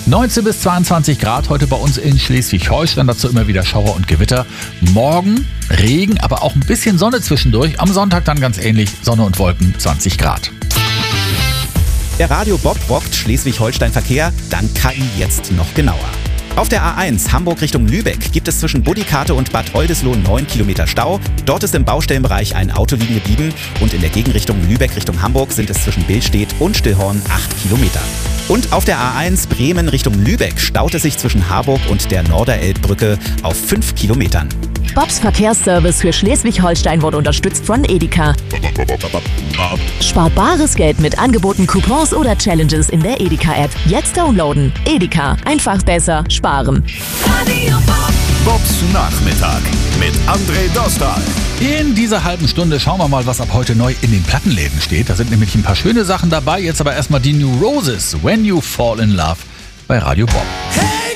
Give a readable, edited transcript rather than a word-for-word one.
19 bis 22 Grad heute bei uns in Schleswig-Holstein, dazu immer wieder Schauer und Gewitter. Morgen Regen, aber auch ein bisschen Sonne zwischendurch. Am Sonntag dann ganz ähnlich, Sonne und Wolken, 20 Grad. Der Radio Bob rockt Schleswig-Holstein Verkehr, dann KI jetzt noch genauer. Auf der A1 Hamburg Richtung Lübeck gibt es zwischen Buddikate und Bad Oldesloe 9 Kilometer Stau. Dort ist im Baustellenbereich ein Auto liegen geblieben und in der Gegenrichtung Lübeck Richtung Hamburg sind es zwischen Billstedt und Stillhorn 8 Kilometer. Und auf der A1 Bremen Richtung Lübeck staut es sich zwischen Harburg und der Norderelbbrücke auf 5 Kilometern. Bobs Verkehrsservice für Schleswig-Holstein wird unterstützt von Edeka. Spart bares Geld mit Angeboten, Coupons oder Challenges in der Edeka-App. Jetzt downloaden. Edeka. Einfach besser sparen. Bobs Nachmittag mit André Dostal. In dieser halben Stunde schauen wir mal, was ab heute neu in den Plattenläden steht. Da sind nämlich ein paar schöne Sachen dabei. Jetzt aber erstmal die New Roses, When You Fall in Love bei Radio Bob. Hey!